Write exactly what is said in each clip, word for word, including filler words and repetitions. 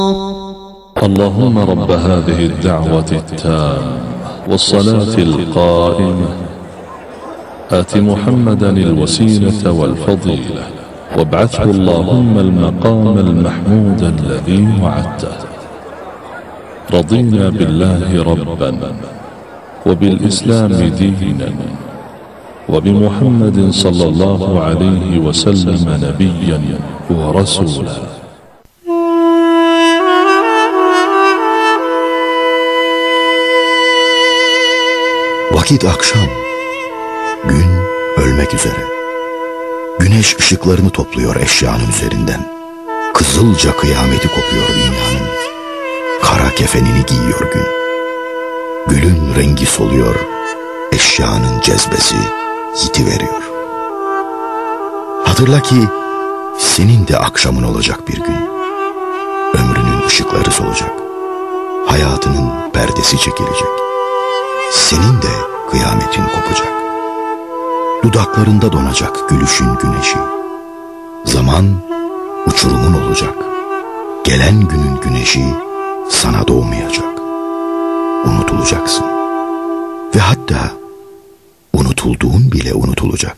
اللهم رب هذه الدعوة التامة والصلاة القائمة آت محمدا الوسيلة والفضيلة وابعثه اللهم المقام المحمود الذي وعدته. رضينا بالله ربا وبالإسلام دينا وبمحمد صلى الله عليه وسلم نبيا ورسولا. Vakit akşam, gün ölmek üzere. Güneş ışıklarını topluyor eşyanın üzerinden. Kızılca kıyameti kopuyor dünyanın. Kara kefenini giyiyor gün. Gülün rengi soluyor, eşyanın cezbesi yitiveriyor. Hatırla ki senin de akşamın olacak bir gün. Ömrünün ışıkları solacak. Hayatının perdesi çekilecek. Senin de kıyametin kopacak. Dudaklarında donacak gülüşün güneşi. Zaman uçurumun olacak. Gelen günün güneşi sana doğmayacak. Unutulacaksın. Ve hatta unutulduğun bile unutulacak.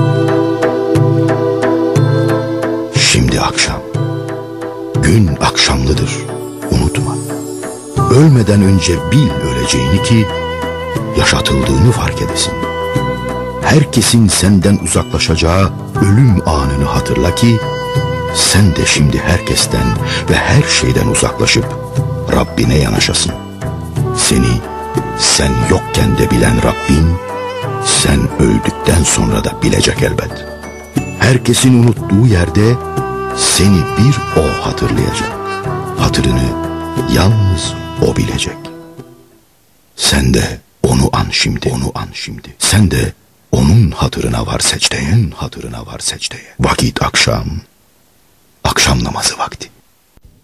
Şimdi akşam. Gün akşamlıdır. Unutma. Ölmeden önce bil öleceğini ki yaşatıldığını fark edesin. Herkesin senden uzaklaşacağı ölüm anını hatırla ki sen de şimdi herkesten ve her şeyden uzaklaşıp Rabbine yanaşasın. Seni sen yokken de bilen Rabbin sen öldükten sonra da bilecek elbet. Herkesin unuttuğu yerde seni bir o hatırlayacak. Hatırını yalnız o bilecek. Sen de onu an şimdi, onu an şimdi. Sen de onun hatırına var secdeye, hatırına var secdeye. Vakit akşam, akşam namazı vakti.